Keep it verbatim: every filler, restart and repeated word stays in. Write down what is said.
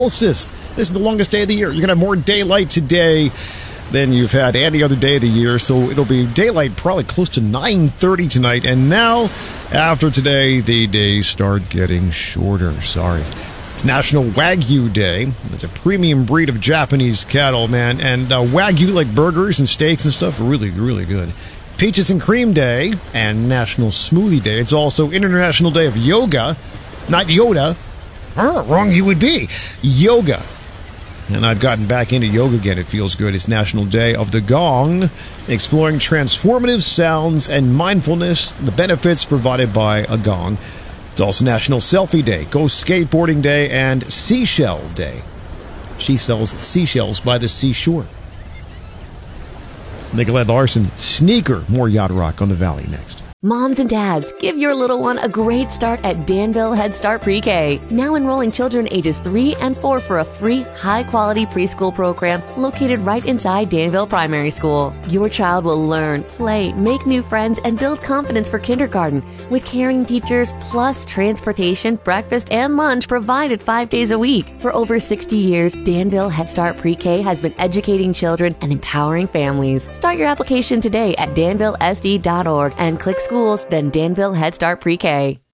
This is the longest day of the year. You're going to have more daylight today than you've had any other day of the year, so it'll be daylight probably close to nine thirty tonight. And now, after today, the days start getting shorter. Sorry. It's National Wagyu Day. It's a premium breed of Japanese cattle, man. And uh, Wagyu, like burgers and steaks and stuff, are really, really good. Peaches and Cream Day and National Smoothie Day. It's also International Day of Yoga, not Yoda. Oh, wrong you would be. Yoga. And I've gotten back into yoga again. It feels good. It's National Day of the Gong, exploring transformative sounds and mindfulness, the benefits provided by a gong. It's also National Selfie Day, Ghost Skateboarding Day, and Seashell Day. She sells seashells by the seashore. Nicolette Larson, Sneaker, more Yacht Rock on the Valley next. Moms and dads, give your little one a great start at Danville Head Start Pre-K. Now enrolling children ages three and four for a free, high-quality preschool program located right inside Danville Primary School. Your child will learn, play, make new friends, and build confidence for kindergarten with caring teachers plus transportation, breakfast, and lunch provided five days a week. For over sixty years, Danville Head Start Pre-K has been educating children and empowering families. Start your application today at danville s d dot org and click schools, then Danville Head Start Pre-K.